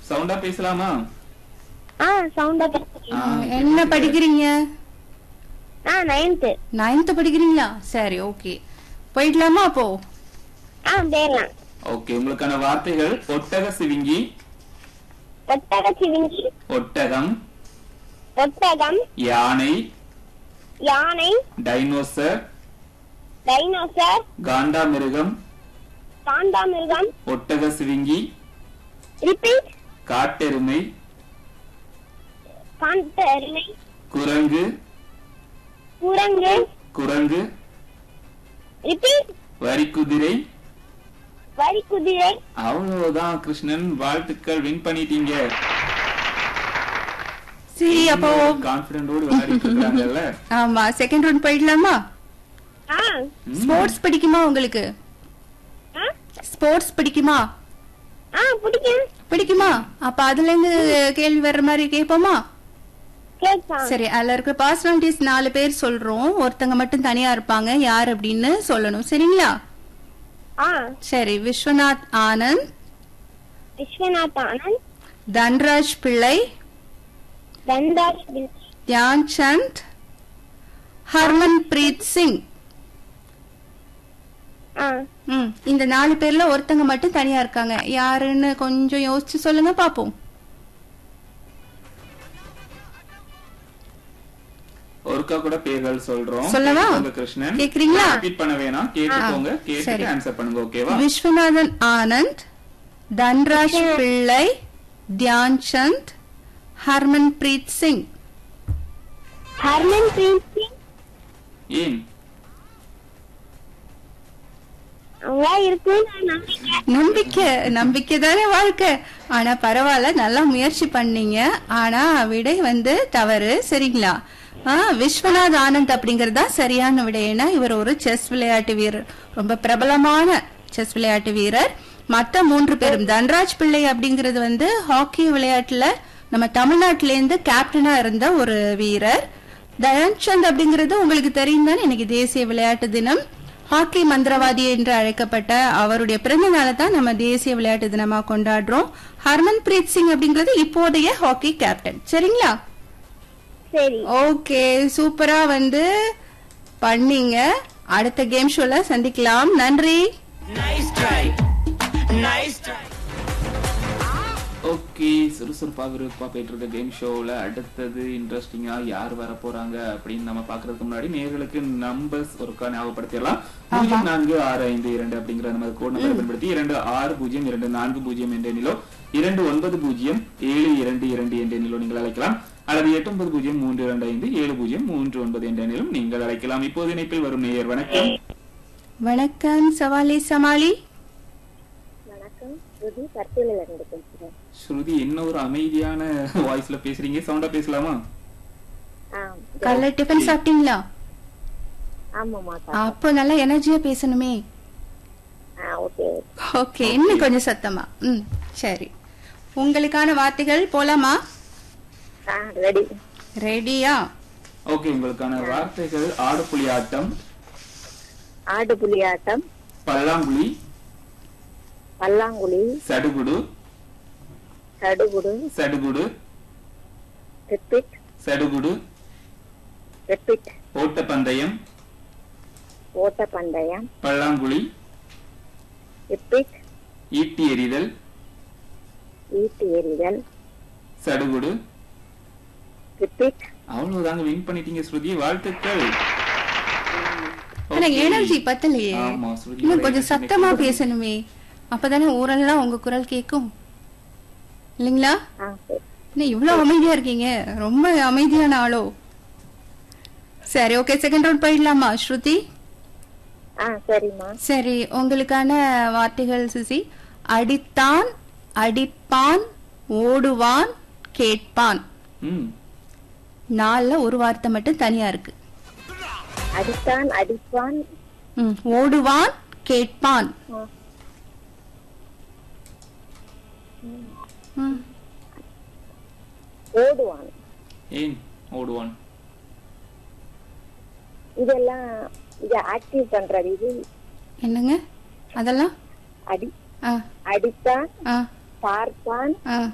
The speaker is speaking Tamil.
சவுண்டா பேசலாமா? சவுண்டா பேசுறேன். என்ன படிக்கிறீங்க? 9th படிக்கிறீங்களா? சரி, ஓகே, போயிடலாமா அப்போ? போயிடலாம். ஓகே, உங்களுக்கான வார்த்தைகள் ஒட்டக சிவிங்கி, ஒட்டக சிவிங்கி, ஒட்டகம், ஒட்டகம், யானை, யானை, டைனோசர், டைனோசர், காண்டாமிருகம், காண்டாமிருகம், ஒட்டக சிவிங்கி, ரிப்பீட், காட்டெருமை, காட்டெருமை, குரங்கு, குரங்கு, குரங்கு, ரிப்பீட், வரிக்குதிரை. வரிக்குதிரை. அவ்வளவுதான் கிருஷ்ணன், வாழ்த்துக்கள், வின் பண்ணிட்டீங்க. சரி, அப்போ கான்பிடென்டோட விளையாடிட்டு இருக்காங்கல்ல. ஆமா, செகண்ட் ரவுண்ட் போயிடலாமா? ஸ்போர்ட்ஸ் பிடிக்குமா உங்களுக்கு? ஸ்போர்ட்ஸ் பிடிக்குமா? பிடிக்கும். பிடிக்குமா? அப்ப அதுல இருந்து கேள்வி வர்ற மாதிரி கேட்போமா? கேட்கலாம். சரி, அதுல இருக்க பர்சனாலிட்டிஸ் 4 பேர் சொல்றோம், ஒருத்தங்க மட்டும் தனியா இருப்பாங்க, யார் அப்படின்னு சொல்லணும். சரிங்களா? சரி, விஸ்வநாத் ஆனந்த், விஸ்வநாத் ஆனந்த், தன்ராஜ் பிள்ளை, தன்ராஜ் பிள்ளை, தியான் சந்த், ஹர்மன் பிரீத் சிங். இந்த 4 பேர்ல ஒருத்தங்க மட்டும் தனியா இருக்காங்க, யாருன்னு கொஞ்சம் யோசிச்சு சொல்லுங்க பாப்போம். ஒருக்கா கூட பேர்கள் சொல்றோம். சொல்லவா? கிருஷ்ணன், கேக்குறீங்களா? ரிப்பீட் பண்ண வேணாம், கேட்டுக்கோங்க, கேட்டுட்டு ஆன்சர் பண்ணுங்க. ஓகேவா? விஸ்வநாதன் ஆனந்த், தன்ராஜ் பிள்ளை, தியான் சந்த், ஹர்மன் பிரீத் சிங். ஹர்மன் பிரீத் சிங். ஏன்? நம்பிக்கை தானே வாழ்க்கை. ஆனா பரவாயில்ல, நல்லா முயற்சி பண்ணீங்க. ஆனா விடை தவறு. சரிங்களா? விஸ்வநாத் ஆனந்த் அப்படிங்கறதா சரியான விடை. ஏன்னா இவர் ஒரு செஸ் விளையாட்டு வீரர், ரொம்ப பிரபலமான செஸ் விளையாட்டு வீரர். மற்ற 3 பேரும், தன்ராஜ் பிள்ளை அப்படிங்கறது ஹாக்கி விளையாட்டுல நம்ம தமிழ்நாட்டில இருந்து கேப்டனா இருந்த ஒரு வீரர். தயான்சந்த் அப்படிங்கறது உங்களுக்கு தெரியும் தானே, இன்னைக்கு தேசிய விளையாட்டு தினம். ஹாக்கி மந்திரவாதி என்று அழைக்கப்பட்ட அவருடைய பிறந்த நாளை தான் நம்ம தேசிய விளையாட்டு தினமா கொண்டாடுறோம். ஹர்மன் பிரீத் சிங் அப்படிங்கறது இப்போதைய ஹாக்கி கேப்டன். சரிங்களா? சரி, ஓகே, சூப்பரா பண்ணீங்க. அடுத்த கேம் ஷோல சந்திக்கலாம். நன்றி. ஓகே, சுறுசுறுப்பாக விறுவிறுப்பா போயிட்டு இருக்க கேம் ஷோல அடுத்தது இன்ட்ரெஸ்டிங்கா யார் வர போறாங்க அப்படின்னு நம்ம பாக்குறதுக்கு முன்னாடி நேயர்களுக்கு நம்பர்ஸ் ஒருக்கா ஞாபகப்படுத்திடலாம். 0465 அப்படிங்கிற நம்ம கோட் நம்பரை பயன்படுத்தி 260240 என்ற எண்ணிலோ 290722 என்ற எண்ணிலோ நீங்கள் அழைக்கலாம், அல்லது 8903257039 என்ற எண்ணிலும் நீங்கள் அழைக்கலாம். இப்போது இணைப்பில் வரும் நேயர், வணக்கம். வணக்கம், சவாலி சமாளி. வணக்கம், ஸ்ருதி பர்த்தியில இருந்து பேசுறேன். ஸ்ருதி, என்ன ஒரு அமைதியான வாய்ஸ்ல பேசுறீங்க, சவுண்டா பேசலாமா? காலைல டிஃபன் சாப்பிட்டீங்களா? ஆமாமா. அப்போ நல்லா எனர்ஜியா பேசணுமே. ஓகே, இன்னும் கொஞ்சம் சத்தமா. சரி, உங்களுக்கான வார்த்தைகள் போலாமா? ரெடி. ரெடியா? ஓகே, உங்களுக்கான வார்த்தைகள் ஆடுபுலி ஆட்டம், ஆடுபுலி ஆட்டம், பல்லாங்குழி, பல்லாங்குழி, சடுகுடு, சடுகுடு, சடுகுடு, ரிப்பீட், சடுகுடு, ரிப்பீட், ஓட்டப்பந்தயம், ஓட்டப்பந்தயம், பல்லாங்குழி, ரிப்பீட், ஈட்டி எறிதல், ஈட்டி எறிதல், சடுகுடு, ரிப்பீட். அவ்வளவுதாங்க, வின் பண்ணிட்டீங்க ஸ்ருதி, வாழ்த்துக்கள். எனக்கு எனர்ஜி பத்தலையே, ஆமா ஸ்ருதி, இன்னும் கொஞ்சம் சத்தமா பேசணுமே, அப்பதானே ஊரெல்லாம் உங்க குரல் கேட்கும் இல்லைங்களா? என்ன இவ்வளவு அமைதியா இருக்கீங்க? ரொம்ப அமைதியான ஆளோ? சரி, ஓகே, செகண்ட் ரவுண்ட் போயிடலாமா ஸ்ருதி? சரிம்மா. சரி, உங்களுக்கான வார்த்தைகள் சுசி. அடித்தான், அடிப்பான், ஓடுவான், கேட்பான். 4ல ஒரு வார்த்தை மட்டும் தனியா இருக்கு. அடித்தான், அடிப்பான், ஓடுவான், கேட்பான். ஓடுவான். ஏன் ஓடுவான்? இதெல்லாம் இது ஆக்டிவ் பண்றது. இது என்னங்க அதெல்லாம்? அடித்தான், பார்ப்பான்,